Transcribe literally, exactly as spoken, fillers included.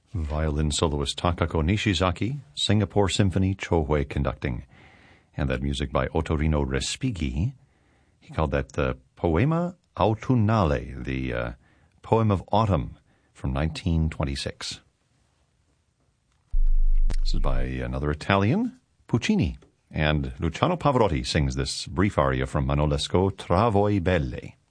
Violin soloist Takako Nishizaki, Singapore Symphony, Chohui conducting. And that music by Ottorino Respighi. He called that the Poema Autunnale, the uh, Poem of Autumn from nineteen twenty-six. This is by another Italian, Puccini. And Luciano Pavarotti sings this brief aria from Manolosco, Tra voi belle.